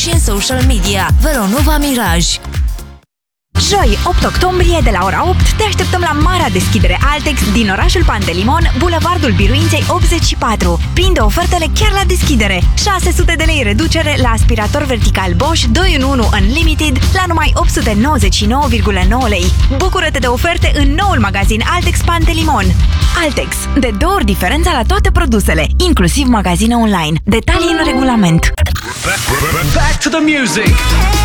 și în social media. Veronova Miraj. Joi, 8 octombrie, de la ora 8, te așteptăm la marea deschidere Altex din orașul Pantelimon, Bulevardul Biruinței 84. Prinde ofertele chiar la deschidere. 600 de lei reducere la aspirator vertical Bosch 2 în 1 Unlimited la numai 899,9 lei. Bucură-te de oferte în noul magazin Altex Pantelimon. Altex, de 2 ori diferența la toate produsele, inclusiv magazine online. Detalii în regulament. Back to the music.